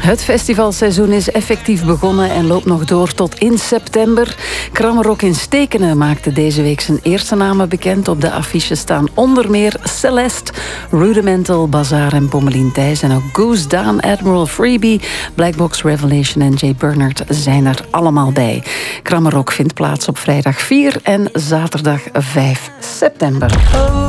Het festivalseizoen is effectief begonnen en loopt nog door tot in september. Krammerok in Stekene maakte deze week zijn eerste namen bekend. Op de affiche staan onder meer Celeste, Rudimental, Bazaar en Pommelien Thijs. En ook Goose Down, Admiral Freebie, Black Box Revelation en Jay Bernard zijn er allemaal bij. Krammerok vindt plaats op vrijdag 4 en zaterdag 5 september.